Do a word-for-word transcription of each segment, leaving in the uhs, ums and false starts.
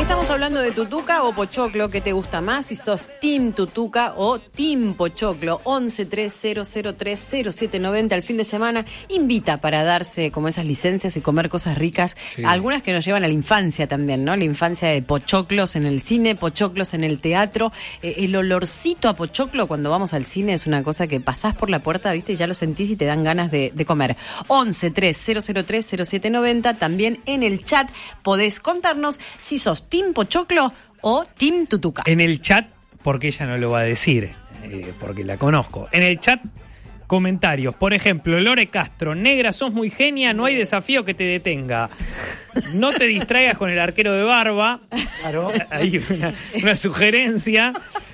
Estamos hablando de tutuca o pochoclo, ¿qué te gusta más? Si sos team tutuca o team pochoclo. once tres cero cero tres cero siete noventa al fin de semana invita para darse como esas licencias y comer cosas ricas, sí. Algunas que nos llevan a la infancia también, ¿no? La infancia de pochoclos en el cine, pochoclos en el teatro. Eh, el olorcito a pochoclo cuando vamos al cine es una cosa que pasás por la puerta, ¿viste? Y ya lo sentís y te dan ganas de, de comer. once tres cero cero tres cero siete noventa. También en el chat podés contarnos si sos team pochoclo o team tutuca. En el chat, porque ella no lo va a decir, eh, porque la conozco. En el chat, comentarios. Por ejemplo, Lore Castro: negra, sos muy genia, no hay desafío que te detenga. No te distraigas con el arquero de barba. Claro. Hay una, una sugerencia.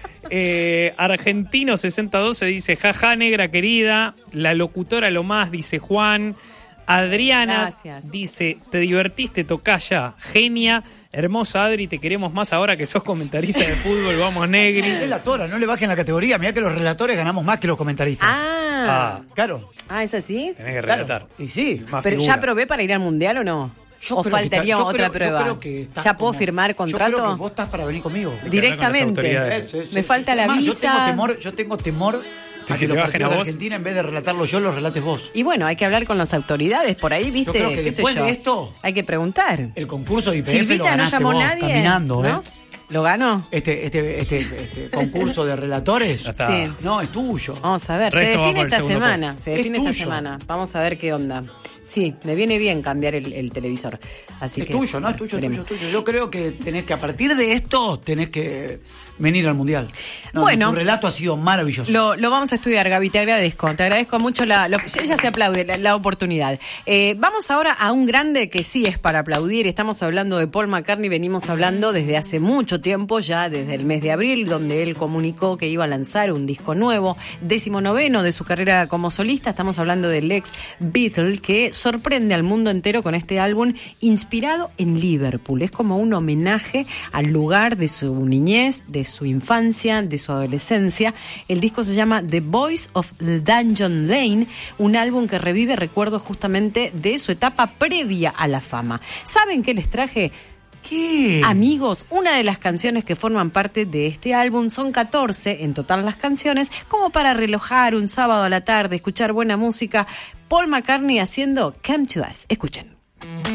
Eh, Argentino sesenta doce dice: jaja, negra querida. La locutora lo más, dice Juan. Adriana Gracias. Dice: te divertiste, tocaya, genia. Hermosa Adri, te queremos más ahora que sos comentarista de fútbol. Vamos, Negri. Es relatora, no le bajen la categoría. Mirá que los relatores ganamos más que los comentaristas. Ah, ah claro. Ah, ¿es así? Tenés que relatar. Claro. Y sí. Más Pero figura. ¿Ya probé para ir al Mundial o no? Yo ¿O faltaría está, otra creo, prueba? Yo creo que ¿Ya puedo como, firmar contrato? Yo creo que vos estás para venir conmigo. Directamente. Eso, eso, Me falta la Además, visa. Yo tengo temor, yo tengo temor a que, que los partidos de Argentina, en vez de relatarlo yo, los relates vos. Y bueno, hay que hablar con las autoridades por ahí, ¿viste? Yo creo que ¿Qué después sé yo? de esto... Hay que preguntar. El concurso de I P F Silvita lo ganaste no llamó vos, nadie, caminando, ¿no? ¿eh? ¿Lo ganó? Este, este, este, este concurso de relatores. Sí. No, es tuyo. Vamos a ver. Resto se define esta semana. poco. Se define Es esta tuyo. semana. Vamos a ver qué onda. Sí, me viene bien cambiar el, el televisor. Así es que, tuyo, ¿no? Es tuyo, veremos. tuyo, tuyo. Yo creo que tenés que, a partir de esto, tenés que venir al Mundial. No, bueno. Tu relato ha sido maravilloso. Lo, lo vamos a estudiar, Gaby, te agradezco. Te agradezco mucho la... Lo, ella se aplaude la, la oportunidad. Eh, vamos ahora a un grande que sí es para aplaudir. Estamos hablando de Paul McCartney. Venimos hablando desde hace mucho tiempo, ya desde el mes de abril, donde él comunicó que iba a lanzar un disco nuevo, décimo noveno de su carrera como solista. Estamos hablando del ex Beatle, que sorprende al mundo entero con este álbum inspirado en Liverpool. Es como un homenaje al lugar de su niñez, de su infancia, de su adolescencia. El disco se llama The Boys of Dungeon Lane, un álbum que revive recuerdos justamente de su etapa previa a la fama. ¿Saben qué les traje? ¿Qué? Amigos, una de las canciones que forman parte de este álbum, son catorce en total las canciones, como para relojar un sábado a la tarde, escuchar buena música. Paul McCartney haciendo Come to Us. Escuchen.